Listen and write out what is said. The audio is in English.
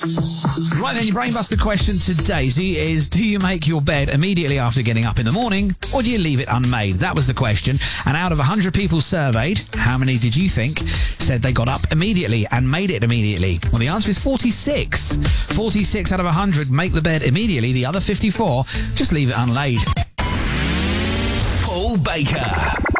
Right then, your brainbuster question to Daisy is, do you make your bed immediately after getting up in the morning, or do you leave it unmade? That was the question. And out of 100 people surveyed, how many did you think said they got up immediately and made it immediately? Well, the answer is 46. 46 out of 100 make the bed immediately. The other 54 just leave it unlaid. Paul Baker.